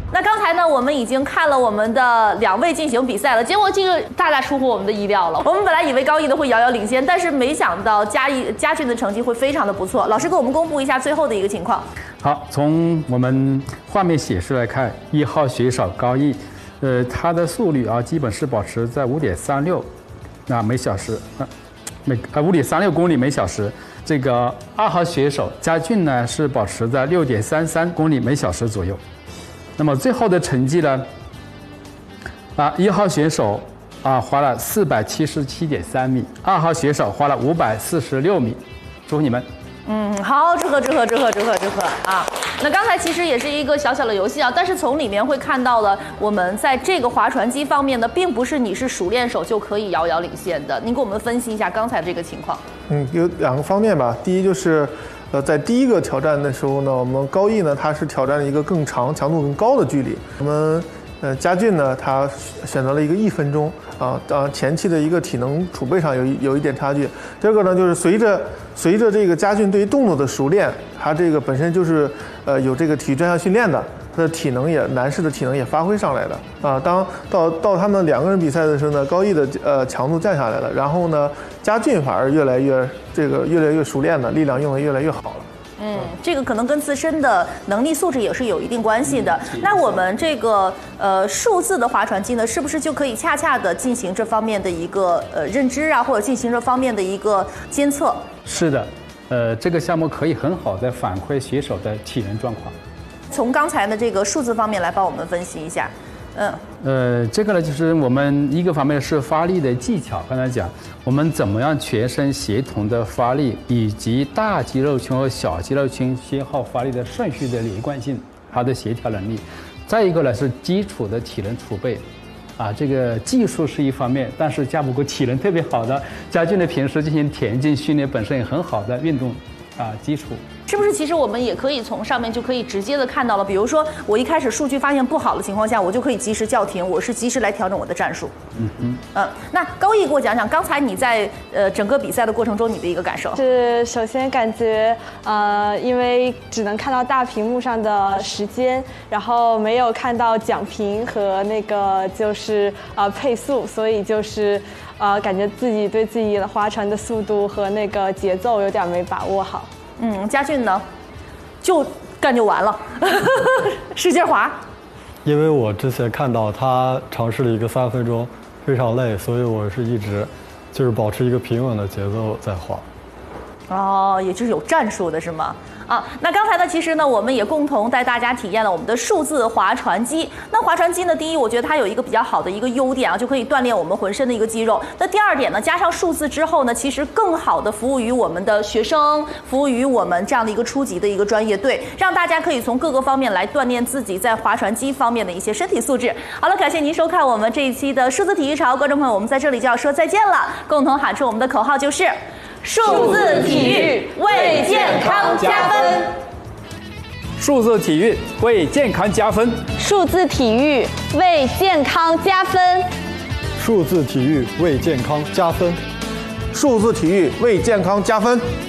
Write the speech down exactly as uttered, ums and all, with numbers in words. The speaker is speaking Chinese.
那刚才呢，我们已经看了我们的两位进行比赛了，结果这个大大出乎我们的意料了。我们本来以为高毅的会遥遥领先，但是没想到嘉毅嘉俊的成绩会非常的不错。老师给我们公布一下最后的一个情况。 好，从我们画面显示来看，一号选手高毅，呃，他的速率啊，基本是保持在五点三六啊每小时啊，每呃五点三六公里每小时。这个二号选手嘉俊呢是保持在六点三三公里每小时左右。那么最后的成绩呢？啊，一号选手啊花了四百七十七点三米，二号选手花了五百四十六米，祝你们。 嗯，好，祝贺祝贺祝贺祝贺祝贺啊！那刚才其实也是一个小小的游戏啊，但是从里面会看到了我们在这个划船机方面呢，并不是你是熟练手就可以遥遥领先的。您给我们分析一下刚才这个情况。 嗯，有两个方面吧。第一就是，呃，在第一个挑战的时候呢，我们高毅呢他是挑战了一个更长、强度更高的距离。我们呃嘉俊呢，他选择了一个一分钟啊，啊前期的一个体能储备上有一有一点差距。这个呢，就是随着随着这个嘉俊对于动作的熟练，他这个本身就是呃有这个体育专项训练的。他的体能也男士的体能也发挥上来了啊！当到到他们两个人比赛的时候呢，高毅的呃强度降下来了，然后呢，嘉俊反而越来越这个越来越熟练了，力量用的越来越好了。 嗯，这个可能跟自身的能力素质也是有一定关系的。那我们这个呃数字的划船机呢，是不是就可以恰恰的进行这方面的一个呃认知啊，或者进行这方面的一个监测？ 是的，呃，这个项目可以很好的反馈选手的体能状况。 从刚才的这个数字方面来帮我们分析一下，嗯， 呃，这个呢，就是我们一个方面是发力的技巧，刚才讲我们怎么样全身协同的发力，以及大肌肉群和小肌肉群先后发力的顺序的连贯性，它的协调能力。再一个呢是基础的体能储备，啊，这个技术是一方面，但是架不过体能特别好的嘉俊呢，平时进行田径训练本身也很好的运动啊基础。 是不是其实我们也可以从上面就可以直接的看到了？比如说我一开始数据发现不好的情况下，我就可以及时叫停，我是及时来调整我的战术。 嗯嗯。 嗯，那高毅给我讲讲刚才你在呃整个比赛的过程中你的一个感受。 是首先感觉呃，因为只能看到大屏幕上的时间，然后没有看到奖评和那个就是呃配速，所以就是呃感觉自己对自己的划船的速度和那个节奏有点没把握好。 嗯，嘉俊呢，就干就完了，使劲划。 因为我之前看到他尝试了一个三分钟，非常累，所以我是一直就是保持一个平稳的节奏在划。 哦，也就是有战术的是吗？啊，那刚才呢，其实呢，我们也共同带大家体验了我们的数字划船机。那划船机呢，第一，我觉得它有一个比较好的一个优点啊，就可以锻炼我们浑身的一个肌肉。那第二点呢，加上数字之后呢，其实更好的服务于我们的学生，服务于我们这样的一个初级的一个专业队，让大家可以从各个方面来锻炼自己在划船机方面的一些身体素质。好了，感谢您收看我们这一期的数字体育潮，观众朋友，我们在这里就要说再见了，共同喊出我们的口号就是。数字体育为健康加分， 数字体育为健康加分， 数字体育为健康加分， 数字体育为健康加分， 数字体育为健康加分。